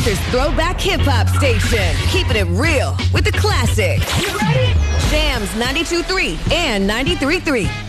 Lancaster's throwback hip-hop station. Keeping it real with the classics. You ready? Jams 92.3 and 93.3.